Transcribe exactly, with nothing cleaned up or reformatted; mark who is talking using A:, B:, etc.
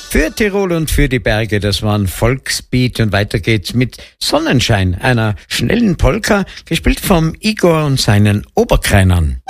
A: Für Tirol und für die Berge, das war ein Volksbeat und weiter geht's mit Sonnenschein, einer schnellen Polka, gespielt vom Igor und seinen Oberkreinern.